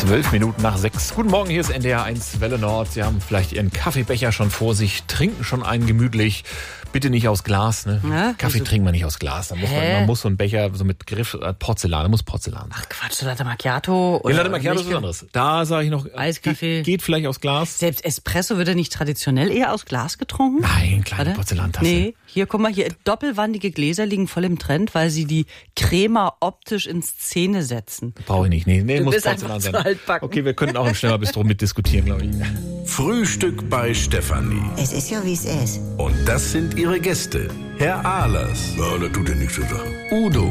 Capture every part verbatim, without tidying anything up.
Zwölf Minuten nach sechs. Guten Morgen, hier ist N D R eins Welle Nord. Sie haben vielleicht Ihren Kaffeebecher schon vor sich, trinken schon einen gemütlich. Bitte nicht aus Glas, ne? Ja, Kaffee also, trinken wir nicht aus Glas. Da muss man, man muss so einen Becher so mit Griff, äh, Porzellan, da muss Porzellan sein. Ach Quatsch, Latte Macchiato. Ja, Latte Macchiato ist was anderes. Da sage ich noch, Eiskaffee. Geht, geht vielleicht aus Glas. Selbst Espresso wird ja nicht traditionell eher aus Glas getrunken? Nein, kleine Warte. Porzellantasse. Nee, hier, guck mal, hier doppelwandige Gläser liegen voll im Trend, weil sie die Crema optisch in Szene setzen. Brauche ich nicht. Nee, nee, Du muss bist Porzellan einfach sein. zu altbacken. Okay, wir könnten auch im Schnellerbistro mitdiskutieren, glaube ich. Frühstück bei Stefanie. Es ist ja, wie es ist. Und das sind ihre Gäste. Herr Ahlers. Ja, das tut ja nichts zur Sache. Udo.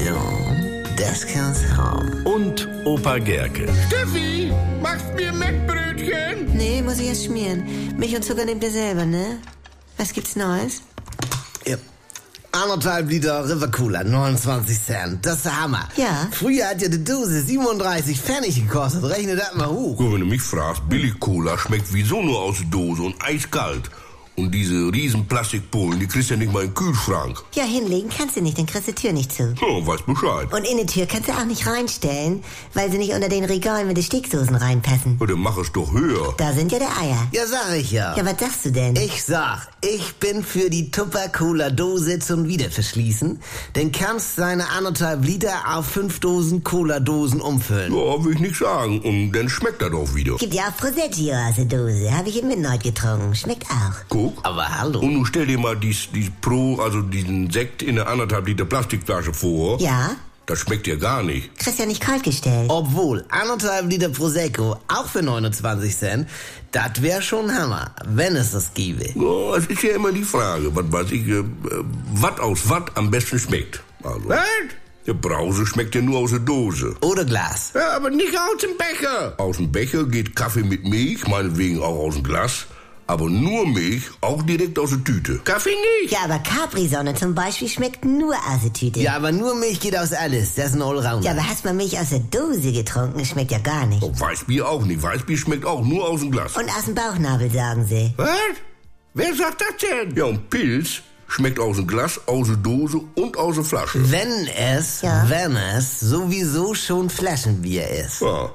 Ja, das kann's haben. Und Opa Gerke. Steffi, machst mir Mettbrötchen? Nee, muss ich erst schmieren. Milch und Zucker nehmt ihr selber, ne? Was gibt's Neues? Ja. Anderthalb Liter River Cola, neunundzwanzig Cent. Das ist der Hammer. Ja. Früher hat ja die Dose siebenunddreißig Pfennig gekostet. Rechne das mal hoch. Gut, wenn du mich fragst, Billig-Cola schmeckt wieso nur aus der Dose und eiskalt. Und diese riesen Plastikpullen, die kriegst du ja nicht mal in den Kühlschrank. Ja, hinlegen kannst du nicht, dann kriegst du die Tür nicht zu. Oh, weiß Bescheid. Und in die Tür kannst du auch nicht reinstellen, weil sie nicht unter den Regalen mit den Steckdosen reinpassen. Ja, dann mach es doch höher. Da sind ja die Eier. Ja, sag ich ja. Ja, was sagst du denn? Ich sag, ich bin für die Tupper-Cola-Dose zum Wiederverschließen. Dann kannst deine anderthalb Liter auf fünf Dosen Cola-Dosen umfüllen. Ja, will ich nicht sagen. Und dann schmeckt das auch wieder. Gibt ja auch Prosecco aus der Dose. Habe ich im Midnight getrunken. Schmeckt auch. Guck. Aber hallo. Und nun stell dir mal dies, dies Pro, also diesen Sekt in einer anderthalb Liter Plastikflasche vor. Ja? Das schmeckt ja gar nicht. Kriegst ja nicht kalt gestellt. Obwohl, anderthalb Liter Prosecco, auch für neunundzwanzig Cent, das wäre schon Hammer, wenn es das gäbe. Ja, es ist ja immer die Frage, was weiß ich, äh, was aus was am besten schmeckt. Also, was? Der Brause schmeckt ja nur aus der Dose. Oder Glas. Ja, aber nicht aus dem Becher. Aus dem Becher geht Kaffee mit Milch, meinetwegen auch aus dem Glas. Aber nur Milch, auch direkt aus der Tüte. Kaffee nicht. Ja, aber Capri-Sonne zum Beispiel schmeckt nur aus der Tüte. Ja, aber nur Milch geht aus alles. Das ist ein Allrounder. Ja, aber hast mal Milch aus der Dose getrunken? Schmeckt ja gar nicht. Oh, Weißbier auch nicht. Weißbier schmeckt auch nur aus dem Glas. Und aus dem Bauchnabel, sagen sie. Was? Wer sagt das denn? Ja, und Pilz schmeckt aus dem Glas, aus der Dose und aus der Flasche. Wenn es, Ja. wenn es sowieso schon Flaschenbier ist. Ja,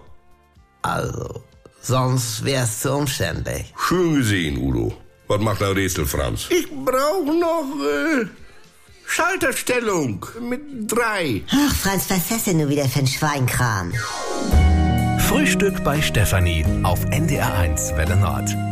Also, sonst wär's zu umständlich. schön gesehen, Udo. Was macht ein Rätsel, Franz? Ich brauche noch, äh, Schalterstellung mit drei. Ach, Franz, was ist das denn nur wieder für ein Schweinkram? Frühstück bei Stefanie auf N D R eins Welle Nord.